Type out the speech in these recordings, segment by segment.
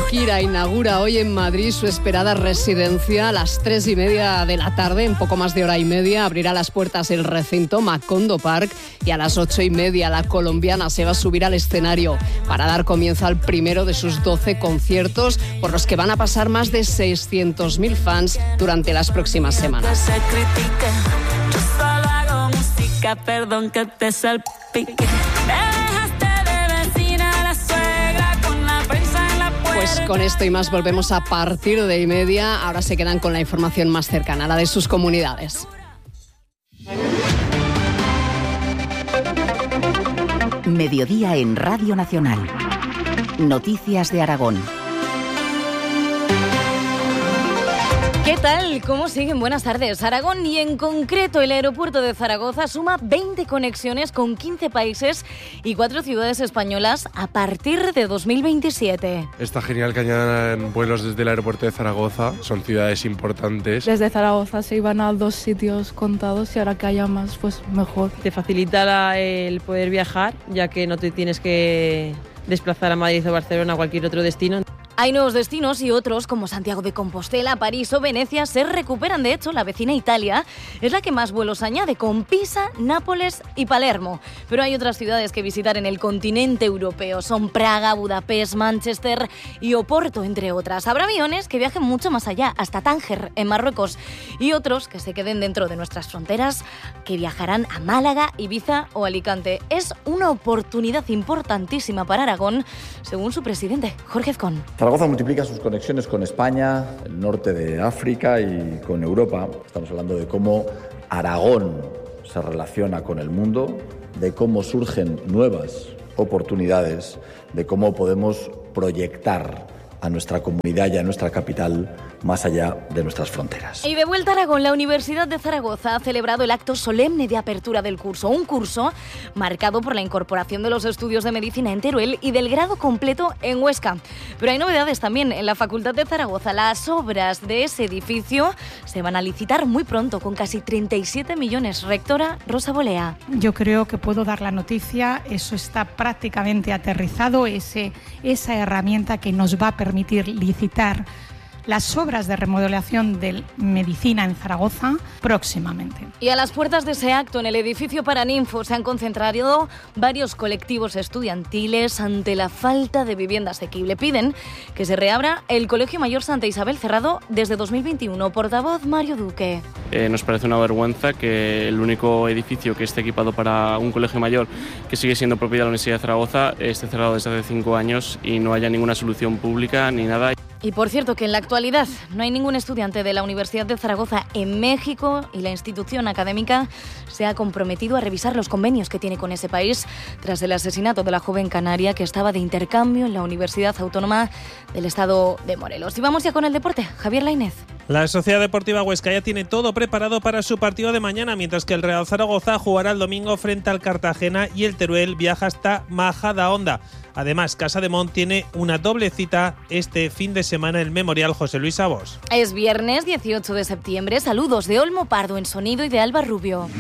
Shakira inaugura hoy en Madrid su esperada residencia a las 3:30 de la tarde. En poco más de hora y media abrirá las puertas el recinto Macondo Park y a las 8:30 la colombiana se va a subir al escenario para dar comienzo al primero de sus 12 conciertos por los que van a pasar más de 600.000 fans durante las próximas semanas. Perdón que te salpique. Pues con esto y más volvemos a partir de 1:30. Ahora se quedan con la información más cercana, la de sus comunidades. Mediodía en Radio Nacional. Noticias de Aragón. ¿Qué tal? ¿Cómo siguen? Buenas tardes. Aragón y en concreto el aeropuerto de Zaragoza suma 20 conexiones con 15 países y 4 ciudades españolas a partir de 2027. Está genial que añadan vuelos desde el aeropuerto de Zaragoza, son ciudades importantes. Desde Zaragoza se iban a 2 sitios contados y ahora que haya más, pues mejor. Te facilita el poder viajar, ya que no te tienes que desplazar a Madrid o Barcelona o cualquier otro destino. Hay nuevos destinos y otros, como Santiago de Compostela, París o Venecia, se recuperan. De hecho, la vecina Italia es la que más vuelos añade, con Pisa, Nápoles y Palermo. Pero hay otras ciudades que visitar en el continente europeo. Son Praga, Budapest, Manchester y Oporto, entre otras. Habrá aviones que viajen mucho más allá, hasta Tánger, en Marruecos. Y otros que se queden dentro de nuestras fronteras, que viajarán a Málaga, Ibiza o Alicante. Es una oportunidad importantísima para Aragón, según su presidente, Jorge Azcón. Zaragoza multiplica sus conexiones con España, el norte de África y con Europa. Estamos hablando de cómo Aragón se relaciona con el mundo, de cómo surgen nuevas oportunidades, de cómo podemos proyectar a nuestra comunidad y a nuestra capital más allá de nuestras fronteras. Y de vuelta a Aragón, la Universidad de Zaragoza ha celebrado el acto solemne de apertura del curso. Un curso marcado por la incorporación de los estudios de medicina en Teruel y del grado completo en Huesca. Pero hay novedades también en la Facultad de Zaragoza. Las obras de ese edificio se van a licitar muy pronto, con casi 37 millones. Rectora Rosa Bolea. Yo creo que puedo dar la noticia, eso está prácticamente aterrizado, esa herramienta que nos va a permitir licitar las obras de remodelación de medicina en Zaragoza próximamente. Y a las puertas de ese acto, en el edificio Paraninfo, se han concentrado varios colectivos estudiantiles ante la falta de vivienda asequible. Piden que se reabra el Colegio Mayor Santa Isabel, cerrado desde 2021. Portavoz Mario Duque. Nos parece una vergüenza que el único edificio que esté equipado para un colegio mayor, que sigue siendo propiedad de la Universidad de Zaragoza, esté cerrado desde hace 5 años y no haya ninguna solución pública ni nada. Y por cierto, que en la actualidad no hay ningún estudiante de la Universidad de Zaragoza en México y la institución académica se ha comprometido a revisar los convenios que tiene con ese país tras el asesinato de la joven canaria que estaba de intercambio en la Universidad Autónoma del Estado de Morelos. Y vamos ya con el deporte. Javier Lainez. La Sociedad Deportiva Huesca ya tiene todo preparado para su partido de mañana, mientras que el Real Zaragoza jugará el domingo frente al Cartagena y el Teruel viaja hasta Majadahonda. Además, Casademont tiene una doble cita este fin de semana en el Memorial José Luis Abos. Es viernes 18 de septiembre. Saludos de Olmo Pardo en sonido y de Alba Rubio.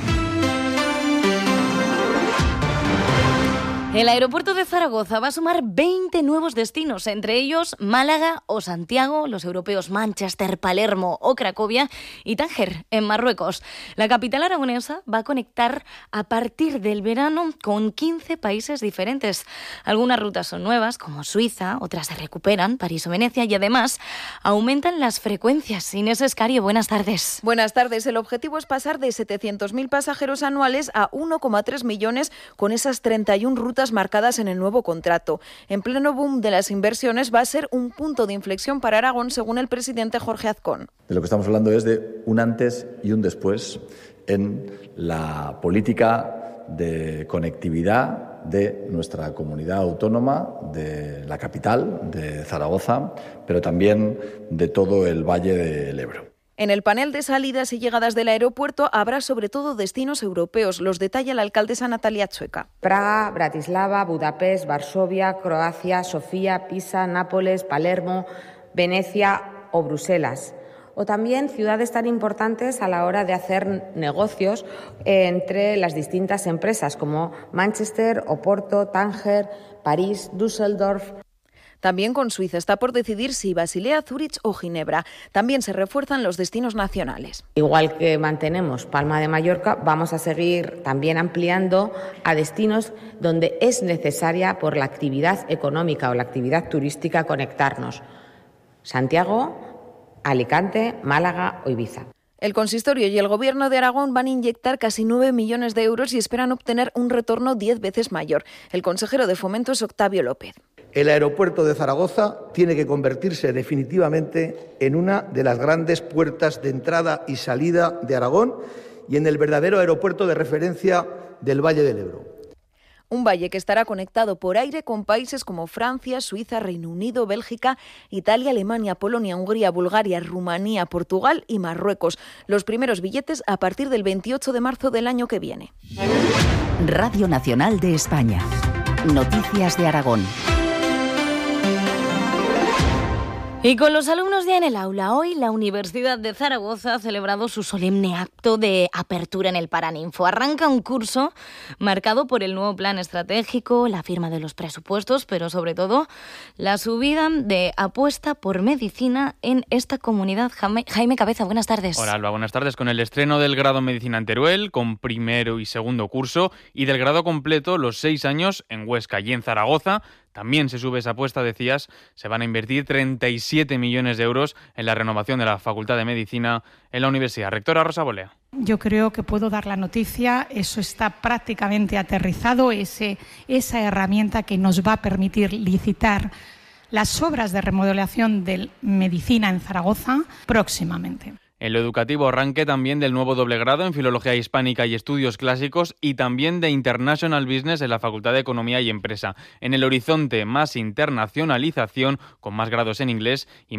El aeropuerto de Zaragoza va a sumar 20 nuevos destinos, entre ellos Málaga o Santiago, los europeos Manchester, Palermo o Cracovia y Tánger, en Marruecos. La capital aragonesa va a conectar a partir del verano con 15 países diferentes. Algunas rutas son nuevas, como Suiza, otras se recuperan, París o Venecia, y además aumentan las frecuencias. Inés Escario, buenas tardes. Buenas tardes. El objetivo es pasar de 700.000 pasajeros anuales a 1,3 millones con esas 31 rutas marcadas en el nuevo contrato. En pleno boom de las inversiones va a ser un punto de inflexión para Aragón, según el presidente Jorge Azcón. De lo que estamos hablando es de un antes y un después en la política de conectividad de nuestra comunidad autónoma, de la capital, de Zaragoza, pero también de todo el Valle del Ebro. En el panel de salidas y llegadas del aeropuerto habrá sobre todo destinos europeos. Los detalla la alcaldesa Natalia Chueca. Praga, Bratislava, Budapest, Varsovia, Croacia, Sofía, Pisa, Nápoles, Palermo, Venecia o Bruselas. O también ciudades tan importantes a la hora de hacer negocios entre las distintas empresas como Manchester, Oporto, Tánger, París, Düsseldorf. También con Suiza está por decidir si Basilea, Zúrich o Ginebra. También se refuerzan los destinos nacionales. Igual que mantenemos Palma de Mallorca, vamos a seguir también ampliando a destinos donde es necesaria por la actividad económica o la actividad turística conectarnos. Santiago, Alicante, Málaga o Ibiza. El consistorio y el Gobierno de Aragón van a inyectar casi 9 millones de euros y esperan obtener un retorno 10 veces mayor. El consejero de Fomento es Octavio López. El aeropuerto de Zaragoza tiene que convertirse definitivamente en una de las grandes puertas de entrada y salida de Aragón y en el verdadero aeropuerto de referencia del Valle del Ebro. Un valle que estará conectado por aire con países como Francia, Suiza, Reino Unido, Bélgica, Italia, Alemania, Polonia, Hungría, Bulgaria, Rumanía, Portugal y Marruecos. Los primeros billetes a partir del 28 de marzo del año que viene. Radio Nacional de España. Noticias de Aragón. Y con los alumnos ya en el aula, hoy la Universidad de Zaragoza ha celebrado su solemne acto de apertura en el Paraninfo. Arranca un curso marcado por el nuevo plan estratégico, la firma de los presupuestos, pero sobre todo la subida de apuesta por medicina en esta comunidad. Jaime Cabeza, buenas tardes. Hola, Alba, buenas tardes. Con el estreno del grado en Medicina en Teruel, con primero y segundo curso, y del grado completo, los 6 años en Huesca y en Zaragoza, también se sube esa apuesta, decías, se van a invertir 37 millones de euros en la renovación de la Facultad de Medicina en la Universidad. Rectora Rosa Bolea. Yo creo que puedo dar la noticia, eso está prácticamente aterrizado, esa herramienta que nos va a permitir licitar las obras de remodelación de Medicina en Zaragoza próximamente. En lo educativo, arranque también del nuevo doble grado en Filología Hispánica y Estudios Clásicos y también de International Business en la Facultad de Economía y Empresa. En el horizonte, más internacionalización, con más grados en inglés y